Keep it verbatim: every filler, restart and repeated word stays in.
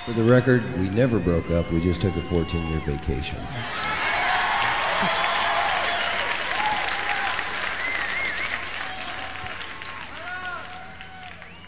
For the record, we never broke up. We just took a fourteen-year vacation.